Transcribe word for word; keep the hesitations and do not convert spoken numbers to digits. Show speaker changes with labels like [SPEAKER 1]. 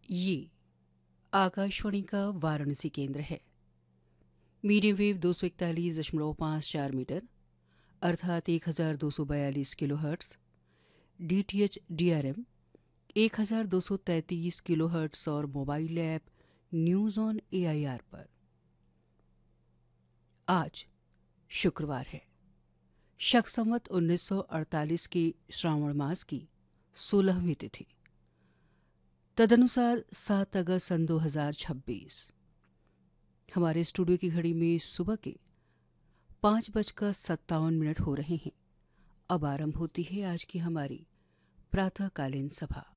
[SPEAKER 1] ये आकाशवाणी का वाराणसी केंद्र है। मीडियम वेव दो सौ इकतालीस दशमलव पाँच चार मीटर अर्थात एक हज़ार दो सौ बयालीस kilo hertz, D T H D R M एक हज़ार दो सौ तैंतीस किलो हर्ट्स और mobile app news on A I R पर। आज शुक्रवार है। शक संवत उन्नीस सौ अड़तालीस की श्रावण मास की सोलहवीं तिथि, तदनुसार सात अगस्त सन दो हजार छब्बीस। हमारे स्टूडियो की घड़ी में सुबह के पाँच बजकर सत्तावन मिनट हो रहे हैं। अब आरंभ होती है आज की हमारी प्रातःकालीन सभा।